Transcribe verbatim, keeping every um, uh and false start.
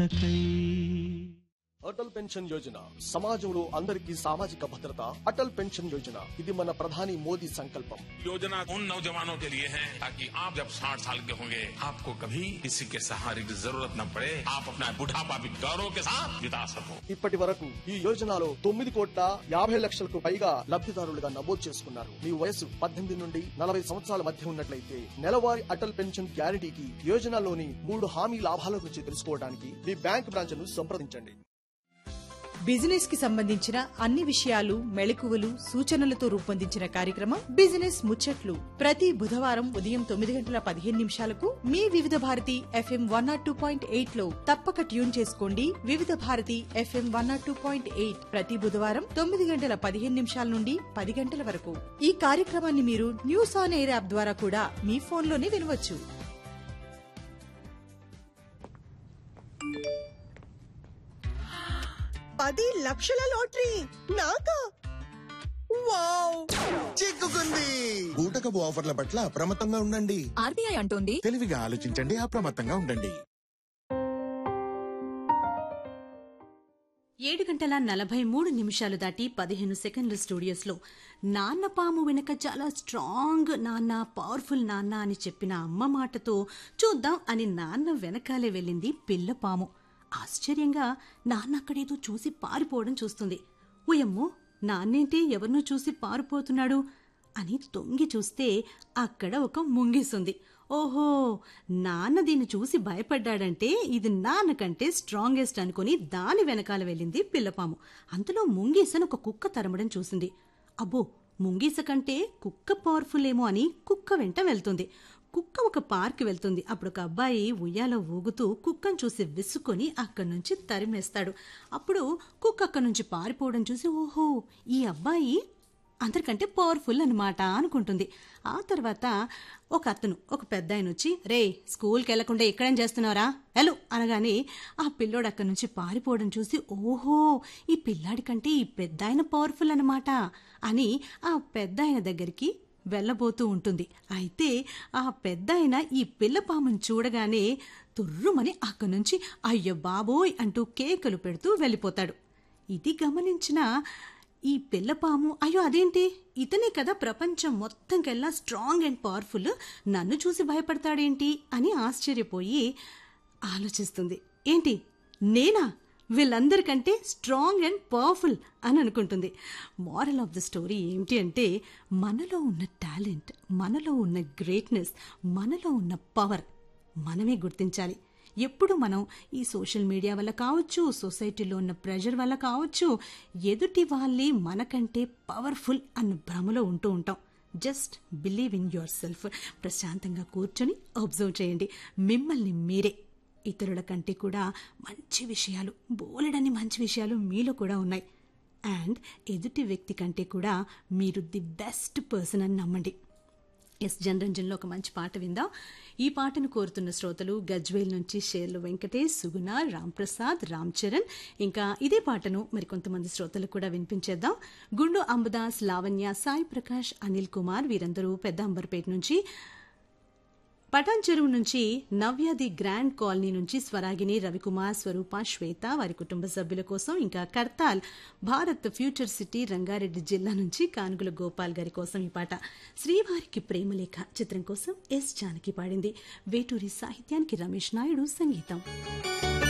Atal pension Yojana సమాజంలో అందరికీ సామాజిక భద్రత. అటల్ పెన్షన్ యోజన ఇది మన ప్రధాని మోదీ సంకల్పం. योजना उन नौजवानों के लिए है ताकि आप जब साठ साल के होंगे आपको कभी किसी के सहारे की जरूरत न पड़े, आप अपना बुढ़ापा भी गौरव के साथ बिता सको. ఇప్పటి వరకు ఈ యోజనలో తొమ్మిది కోట్ల యాభై లక్షలకు పైగా లబ్ధిదారులుగా నమోదు చేసుకున్నారు. మీ వయసు పద్దెనిమిది నుండి నలభై సంవత్సరాల మధ్య ఉన్నట్లయితే నెలవారీ అటల్ పెన్షన్ గ్యారంటీకి యోజనలోని మూడు హామీ లాభాల గురించి తెలుసుకోవడానికి మీ బ్యాంక్ బ్రాంచ్ ను సంప్రదించండి. బిజినెస్ కి సంబంధించిన అన్ని విషయాలు, మెళకువలు, సూచనలతో రూపొందించిన కార్యక్రమం బిజినెస్ ముచ్చట్లు ప్రతి బుధవారం ఉదయం తొమ్మిది గంటల పదిహేను నిమిషాలకు మీ వివిధ Bharati FM one not two point eight లో తప్పక ట్యూన్ చేసుకోండి. వివిధ Bharati FM one not two point eight ప్రతి బుధవారం తొమ్మిది గంటల పదిహేను నిమిషాల నుండి పది గంటల వరకు. ఈ కార్యక్రమాన్ని మీరు న్యూస్ ఆన్ ఎయిర్ యాప్ ద్వారా కూడా మీ ఫోన్లోనే వినవచ్చు. పది లక్షల లాటరీ నాకా? వావ్, చిక్కుకుంది. బూటకపు ఆఫర్ల పట్ల అప్రమత్తంగా ఉండండి. ఆర్బీఐ అంటోంది తెలివిగా ఆలోచించండి, అప్రమత్తంగా ఉండండి. ఏడు గంటల నలభై మూడు నిమిషాలు దాటి పదిహేను సెకండ్ల స్టూడియోస్లో నాన్న పాము వెనక చాలా స్ట్రాంగ్ నాన్న, పవర్ఫుల్ నాన్న అని చెప్పిన అమ్మ మాటతో చూద్దాం అని నాన్న వెనకాలే వెళ్ళింది పిల్ల పాము. ఆశ్చర్యంగా నాన్న అక్కడేదో చూసి పారిపోవడం చూస్తుంది. ఓయమ్మో, నాన్నేంటి ఎవరినో చూసి పారిపోతున్నాడు అని తొంగి చూస్తే అక్కడ ఒక ముంగిసుంది. ఓహో, నాన్న దీన్ని చూసి భయపడ్డాడంటే ఇది నాన్న కంటే స్ట్రాంగెస్ట్ అనుకుని దాని వెనకాల వెళ్ళింది పిల్లపాము. అంతలో ముంగీసను ఒక కుక్క తరమడం చూసింది. అబ్బో, ముంగీస కంటే కుక్క పవర్ఫుల్ ఏమో అని కుక్క వెంట వెళ్తుంది. కుక్క ఒక పార్క్ వెళ్తుంది. అప్పుడు ఒక అబ్బాయి ఉయ్యాల ఊగుతూ కుక్కను చూసి విసుకొని అక్కడి నుంచి తరిమేస్తాడు. అప్పుడు కుక్క అక్కడి నుంచి పారిపోవడం చూసి ఓహో, ఈ అబ్బాయి అందరికంటే పవర్ఫుల్ అనమాట అనుకుంటుంది. ఆ తర్వాత ఒక అతను, ఒక పెద్ద ఆయన వచ్చి, రే స్కూల్కి వెళ్లకుండా ఇక్కడేం చేస్తున్నారా వెళ్ళు అనగానే ఆ పిల్లోడు అక్కడి నుంచి పారిపోవడం చూసి ఓహో, ఈ పిల్లాడి కంటే ఈ పెద్ద ఆయన పవర్ఫుల్ అనమాట అని ఆ పెద్ద ఆయన దగ్గరికి వెళ్లబోతూ ఉంటుంది. అయితే ఆ పెద్దాయన ఈ పిల్లపామును చూడగానే తుర్రుమని అక్కడి నుంచి అయ్యో బాబోయ్ అంటూ కేకలు పెడుతూ వెళ్ళిపోతాడు. ఇది గమనించిన ఈ పిల్లపాము, అయ్యో అదేంటి, ఇతనే కదా ప్రపంచం మొత్తంకెల్లా స్ట్రాంగ్ అండ్ పవర్ఫుల్, నన్ను చూసి భయపడతాడేంటి అని ఆశ్చర్యపోయి ఆలోచిస్తుంది. ఏంటి నేనా వీళ్ళందరికంటే స్ట్రాంగ్ అండ్ పవర్ఫుల్ అని అనుకుంటుంది. మోరల్ ఆఫ్ ద స్టోరీ ఏమిటి అంటే, మనలో ఉన్న టాలెంట్, మనలో ఉన్న గ్రేట్నెస్, మనలో ఉన్న పవర్ మనమే గుర్తించాలి. ఎప్పుడు మనం ఈ సోషల్ మీడియా వల్ల కావచ్చు, సొసైటీలో ఉన్న ప్రెషర్ వల్ల కావచ్చు, ఎదుటి వాళ్ళే మనకంటే పవర్ఫుల్ అన్న భ్రమలో ఉంటూ ఉంటాం. Just believe in your self. ప్రశాంతంగా కూర్చొని అబ్జర్వ్ చేయండి మిమ్మల్ని మీరే. ఇతరుల కంటే కూడా మంచి విషయాలు, బోలెడన్ని మంచి విషయాలు మీలో కూడా ఉన్నాయి. అండ్ ఎదుటి వ్యక్తి కంటే కూడా మీరు ది బెస్ట్ పర్సన్ అని నమ్మండి. ఎస్ జనరంజన్లో ఒక మంచి పాట విందాం. ఈ పాటను కోరుతున్న శ్రోతలు గజ్వేల్ నుంచి షేర్లు వెంకటేష్, సుగుణ, రాంప్రసాద్, రామ్ చరణ్. ఇంకా ఇదే పాటను మరికొంతమంది శ్రోతలు కూడా వినిపించేద్దాం. గుండు అంబదాస్, లావణ్య, సాయి ప్రకాష్, అనిల్ కుమార్ వీరందరూ పెద్ద అంబర్పేట నుంచి, పటాన్ చెరువు నుంచి నవ్య, ది గ్రాండ్ కాలనీ నుంచి స్వరాగిని, రవికుమార్, స్వరూప, శ్వేత వారి కుటుంబ సభ్యుల కోసం, ఇంకా కర్తాల్ భారత్ ఫ్యూచర్ సిటీ రంగారెడ్డి జిల్లా నుంచి కానుగుల గోపాల్ గారి కోసం ఈ పాట. శ్రీవారికి ప్రేమలేఖ చిత్రం కోసం ఎస్ జానకి పాడింది. వేటూరి సాహిత్యానికి రమేష్ నాయుడు సంగీతం.